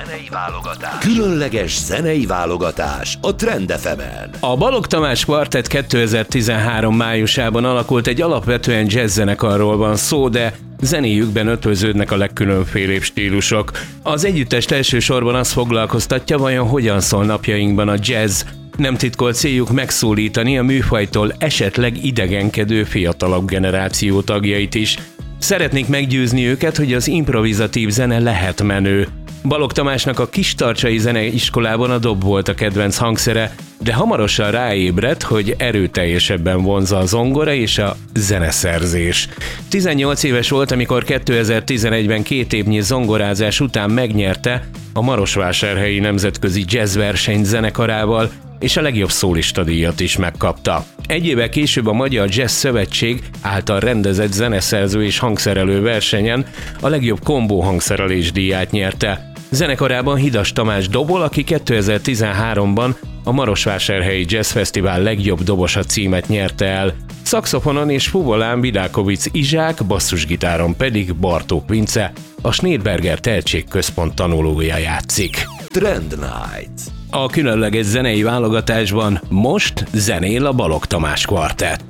zenei válogatás. Különleges zenei válogatás a Trend FM-en. A Balogh Tamás Kvartett 2013 májusában alakult, egy alapvetően jazz zenekarról van szó, de zenéjükben ötvöződnek a legkülönfélébb stílusok. Az együttest elsősorban azt foglalkoztatja, vajon hogyan szól napjainkban a jazz. Nem titkolt céljuk megszólítani a műfajtól esetleg idegenkedő fiatalabb generáció tagjait is. Szeretnék meggyőzni őket, hogy az improvizatív zene lehet menő. Balogh Tamásnak a Kistarcsai Zeneiskolában a dob volt a kedvenc hangszere, de hamarosan ráébredt, hogy erőteljesebben vonzza a zongora és a zeneszerzés. 18 éves volt, amikor 2011-ben 2 évnyi zongorázás után megnyerte a Marosvásárhelyi Nemzetközi Jazzverseny zenekarával, és a legjobb szólista díjat is megkapta. Egy évvel később a Magyar Jazz Szövetség által rendezett zeneszerző és hangszerelő versenyen a legjobb kombó hangszerelés díját nyerte. Zenekarában Hidas Tamás dobol, aki 2013-ban a Marosvásárhelyi Jazz Fesztivál legjobb dobosa címet nyerte el. Szaxofonon és fuvolán Vidákovics Izsák, basszusgitáron pedig Bartók Vince, a Schneidberger Tehetségközpont tanulója játszik. Trend Night. A különleges zenei válogatásban most zenél a Balogh Tamás Kvartett.